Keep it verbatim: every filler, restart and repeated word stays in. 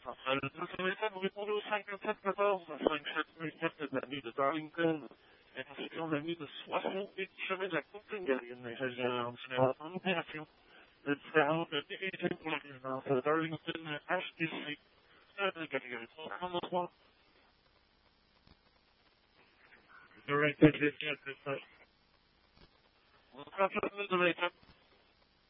Ça sera le deuxième étape, vous répondez au cinq sept quatorze, cinq sept huit quatre de l'avenue de Darlington. Et ensuite, on a mis de soixante-huit chemin de la Copenhagen. Et j'ai en général en opération de différentes dirigées pour la résidence de Darlington H T C. De catégorie trois trois. Direct H T C at this time. On va faire le de l'étape.